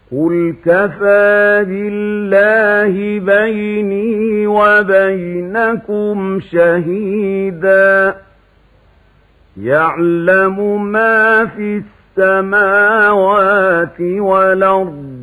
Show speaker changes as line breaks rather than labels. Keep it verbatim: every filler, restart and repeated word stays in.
قل كفى بالله بيني وبينكم شهيدا يعلم ما في السماوات والأرض